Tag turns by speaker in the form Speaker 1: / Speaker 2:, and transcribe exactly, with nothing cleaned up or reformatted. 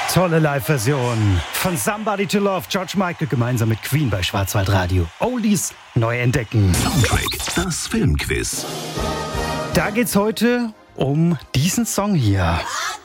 Speaker 1: Tolle Live-Version von Somebody to Love, George Michael gemeinsam mit Queen bei Schwarzwaldradio. Oldies neu entdecken.
Speaker 2: Soundtrack, das Filmquiz.
Speaker 1: Da geht's heute um diesen Song hier.